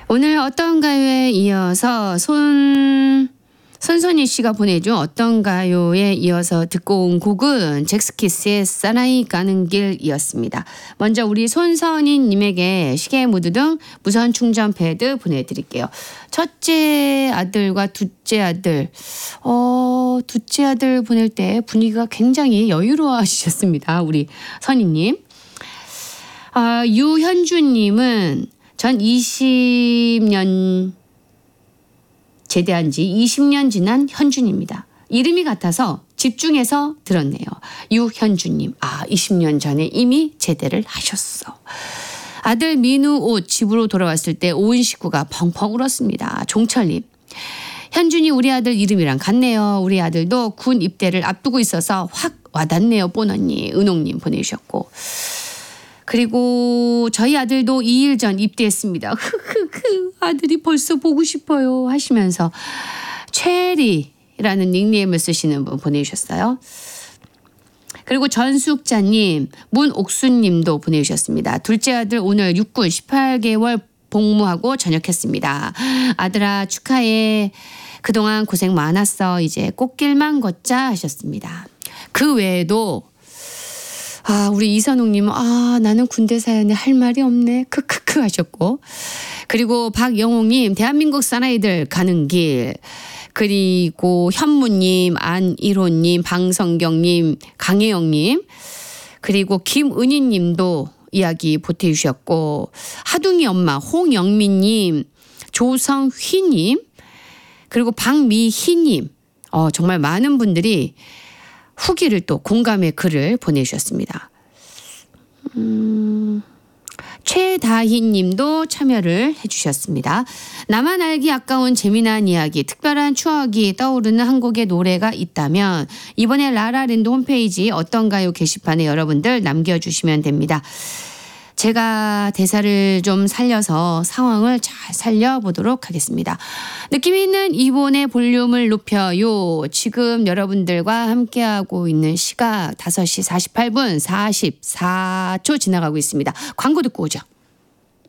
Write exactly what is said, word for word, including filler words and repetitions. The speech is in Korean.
오늘 어떤가요에 이어서 손 손선희 씨가 보내준 어떤가요에 이어서 듣고 온 곡은 잭스키스의 사나이 가는 길이었습니다. 먼저 우리 손선희 님에게 시계 무드 등 무선 충전 패드 보내드릴게요. 첫째 아들과 둘째 아들, 어, 둘째 아들 보낼 때 분위기가 굉장히 여유로워하셨습니다. 우리 선희님. 아, 유현주님은 전 이십 년 제대한 지 이십 년 지난 현준입니다. 이름이 같아서 집중해서 들었네요. 유현주님. 아, 이십 년 전에 이미 제대를 하셨어. 아들 민우 옷 집으로 돌아왔을 때 온 식구가 펑펑 울었습니다. 종철님. 현준이 우리 아들 이름이랑 같네요. 우리 아들도 군 입대를 앞두고 있어서 확 와닿네요. 뽀언니. 은옥님 보내주셨고. 그리고 저희 아들도 이 일 전 입대했습니다. 흐흐흐 아들이 벌써 보고 싶어요 하시면서 체리라는 닉네임을 쓰시는 분 보내주셨어요. 그리고 전숙자님, 문옥수님도 보내주셨습니다. 둘째 아들 오늘 육군 십팔 개월 복무하고 전역했습니다. 아들아 축하해. 그동안 고생 많았어. 이제 꽃길만 걷자 하셨습니다. 그 외에도 아, 우리 이선웅님은 아, 나는 군대 사연에 할 말이 없네. 크크크 하셨고. 그리고 박영옥님, 대한민국 사나이들 가는 길. 그리고 현무님, 안일호님, 방성경님, 강혜영님. 그리고 김은희님도 이야기 보태주셨고. 하둥이 엄마 홍영민님, 조성휘님. 그리고 박미희님. 어, 정말 많은 분들이 후기를 또 공감의 글을 보내주셨습니다. 음, 최다희 님도 참여를 해주셨습니다. 나만 알기 아까운 재미난 이야기, 특별한 추억이 떠오르는 한 곡의 노래가 있다면 이번에 라라랜드 홈페이지 어떤가요 게시판에 여러분들 남겨주시면 됩니다. 제가 대사를 좀 살려서 상황을 잘 살려보도록 하겠습니다. 느낌 있는 이본의 볼륨을 높여요. 지금 여러분들과 함께하고 있는 시각 다섯 시 사십팔 분 사십사 초 지나가고 있습니다. 광고 듣고 오죠.